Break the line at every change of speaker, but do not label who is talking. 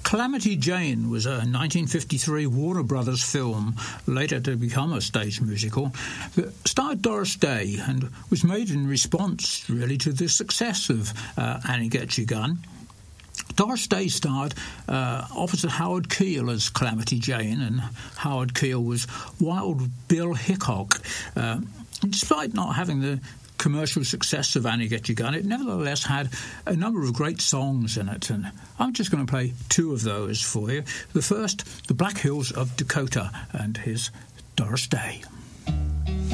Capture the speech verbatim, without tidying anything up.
Calamity Jane was a nineteen fifty-three Warner Brothers film, later to become a stage musical, that starred Doris Day and was made in response, really, to the success of uh, Annie Gets Your Gun. Doris Day starred uh, opposite Howard Keel as Calamity Jane, and Howard Keel was Wild Bill Hickok. Uh, despite not having the commercial success of Annie Get Your Gun, it nevertheless had a number of great songs in it, and I'm just going to play two of those for you. The first, The Black Hills of Dakota, and here's Doris Day.